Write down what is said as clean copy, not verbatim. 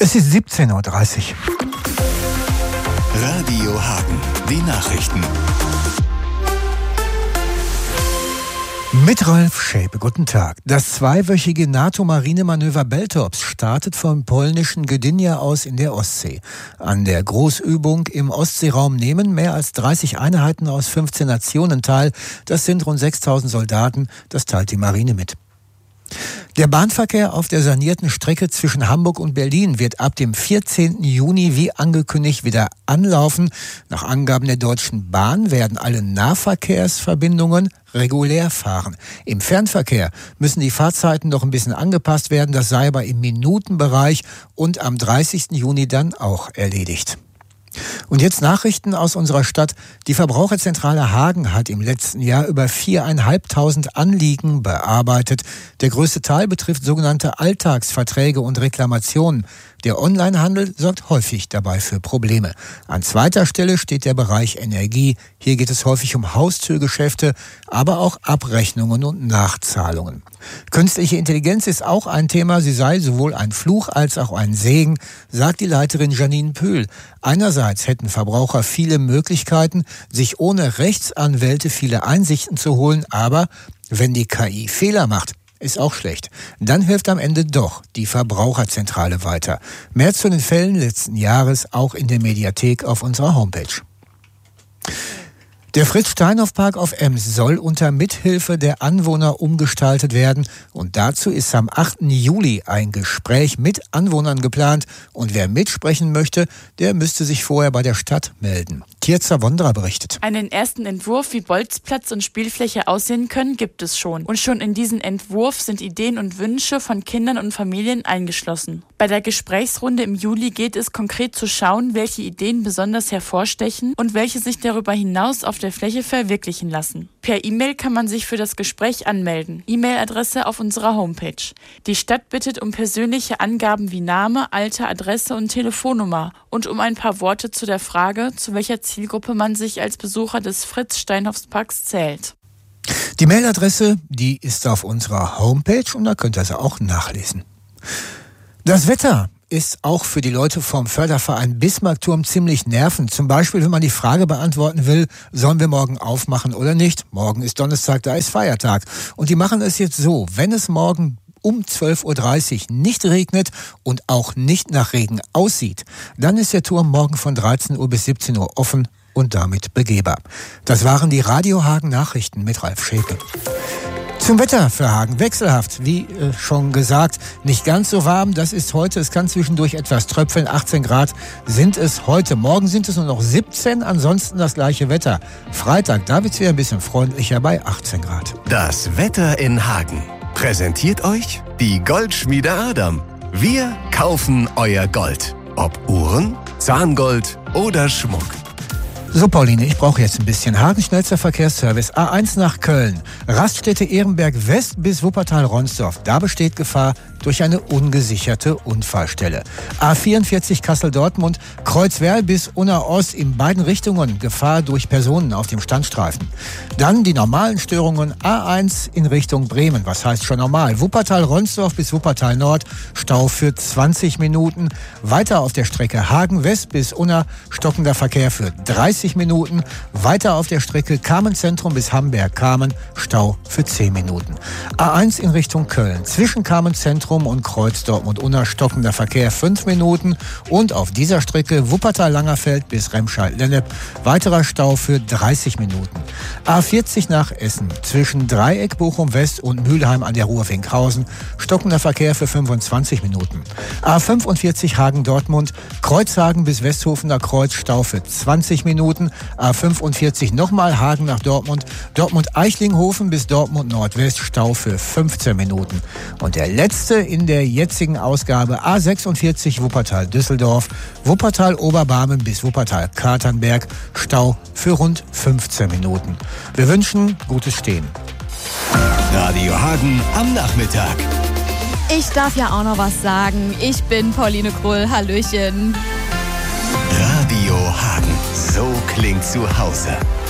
Es ist 17:30 Uhr. Radio Hagen, die Nachrichten. Mit Ralf Schäpe, guten Tag. Das zweiwöchige NATO-Marinemanöver Beltorps startet vom polnischen Gdynia aus in der Ostsee. An der Großübung im Ostseeraum nehmen mehr als 30 Einheiten aus 15 Nationen teil. Das sind rund 6.000 Soldaten, das teilt die Marine mit. Der Bahnverkehr auf der sanierten Strecke zwischen Hamburg und Berlin wird ab dem 14. Juni wie angekündigt wieder anlaufen. Nach Angaben der Deutschen Bahn werden alle Nahverkehrsverbindungen regulär fahren. Im Fernverkehr müssen die Fahrzeiten noch ein bisschen angepasst werden. Das sei aber im Minutenbereich und am 30. Juni dann auch erledigt. Und jetzt Nachrichten aus unserer Stadt. Die Verbraucherzentrale Hagen hat im letzten Jahr über 4.500 Anliegen bearbeitet. Der größte Teil betrifft sogenannte Alltagsverträge und Reklamationen. Der Onlinehandel sorgt häufig dabei für Probleme. An zweiter Stelle steht der Bereich Energie. Hier geht es häufig um Haustürgeschäfte, aber auch Abrechnungen und Nachzahlungen. Künstliche Intelligenz ist auch ein Thema. Sie sei sowohl ein Fluch als auch ein Segen, sagt die Leiterin Janine Pühl. Einerseits hätten Verbraucher viele Möglichkeiten, sich ohne Rechtsanwälte viele Einsichten zu holen, aber wenn die KI Fehler macht, ist auch schlecht. Dann hilft am Ende doch die Verbraucherzentrale weiter. Mehr zu den Fällen letzten Jahres auch in der Mediathek auf unserer Homepage. Der Fritz-Steinhoff-Park auf Ems soll unter Mithilfe der Anwohner umgestaltet werden. Und dazu ist am 8. Juli ein Gespräch mit Anwohnern geplant. Und wer mitsprechen möchte, der müsste sich vorher bei der Stadt melden. Tirza Wondra berichtet. Einen ersten Entwurf, wie Bolzplatz und Spielfläche aussehen können, gibt es schon. Und schon in diesen Entwurf sind Ideen und Wünsche von Kindern und Familien eingeschlossen. Bei der Gesprächsrunde im Juli geht es konkret zu schauen, welche Ideen besonders hervorstechen und welche sich darüber hinaus auf der Fläche verwirklichen lassen. Per E-Mail kann man sich für das Gespräch anmelden. E-Mail-Adresse auf unserer Homepage. Die Stadt bittet um persönliche Angaben wie Name, Alter, Adresse und Telefonnummer und um ein paar Worte zu der Frage, zu welcher Zielgruppe man sich als Besucher des Fritz-Steinhoff-Parks zählt. Die Mailadresse, die ist auf unserer Homepage und da könnt ihr sie auch nachlesen. Das Wetter ist auch für die Leute vom Förderverein Bismarckturm ziemlich nervend. Zum Beispiel, wenn man die Frage beantworten will, sollen wir morgen aufmachen oder nicht? Morgen ist Donnerstag, da ist Feiertag. Und die machen es jetzt so, wenn es morgen um 12:30 Uhr nicht regnet und auch nicht nach Regen aussieht, dann ist der Turm morgen von 13 Uhr bis 17 Uhr offen und damit begehbar. Das waren die Radio Hagen Nachrichten mit Ralf Schäpe. Zum Wetter für Hagen. Wechselhaft, wie schon gesagt, nicht ganz so warm. Das ist heute, es kann zwischendurch etwas tröpfeln. 18 Grad sind es heute. Morgen sind es nur noch 17, ansonsten das gleiche Wetter. Freitag, da wird es wieder ein bisschen freundlicher bei 18 Grad. Das Wetter in Hagen präsentiert euch die Goldschmiede Adam. Wir kaufen euer Gold. Ob Uhren, Zahngold oder Schmuck. So, Pauline, ich brauche jetzt ein bisschen. Hagen schnellster Verkehrsservice. A1 nach Köln. Raststätte Ehrenberg West bis Wuppertal-Ronsdorf. Da besteht Gefahr durch eine ungesicherte Unfallstelle. A44 Kassel-Dortmund. Kreuzwerl bis Unna-Ost in beiden Richtungen. Gefahr durch Personen auf dem Standstreifen. Dann die normalen Störungen. A1 in Richtung Bremen. Was heißt schon normal? Wuppertal-Ronsdorf bis Wuppertal-Nord. Stau für 20 Minuten. Weiter auf der Strecke Hagen West bis Unna. Stockender Verkehr für 30 Minuten. Weiter auf der Strecke Kamen-Zentrum bis Hamberg-Kamen. Stau für 10 Minuten. A1 in Richtung Köln. Zwischen Kamen-Zentrum und Kreuz Dortmund-Unna stockender Verkehr 5 Minuten. Und auf dieser Strecke Wuppertal-Langerfeld bis Remscheid-Lennep. Weiterer Stau für 30 Minuten. A40 nach Essen. Zwischen Dreieck Bochum-West und Mülheim an der Ruhr-Winkhausen. Stockender Verkehr für 25 Minuten. A45 Hagen-Dortmund. Kreuzhagen bis Westhofener Kreuz. Stau für 20 Minuten. A45 nochmal Hagen nach Dortmund. Dortmund-Eichlinghofen bis Dortmund-Nordwest. Stau für 15 Minuten. Und der letzte in der jetzigen Ausgabe A46 Wuppertal-Düsseldorf. Wuppertal-Oberbarmen bis Wuppertal-Katernberg. Stau für rund 15 Minuten. Wir wünschen gutes Stehen. Radio Hagen am Nachmittag. Ich darf ja auch noch was sagen. Ich bin Pauline Krull. Hallöchen. Radio Hagen. So klingt zu Hause.